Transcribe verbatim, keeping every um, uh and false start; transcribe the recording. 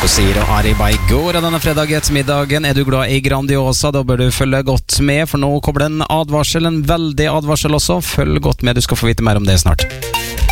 Sier og Ari by går av denne fredag ettermiddagen. Er du glad i Grandiosa, da bør du følge godt med, for nå kommer det en advarsel, en veldig advarsel også. Følg godt med, du skal få vite mer om det snart.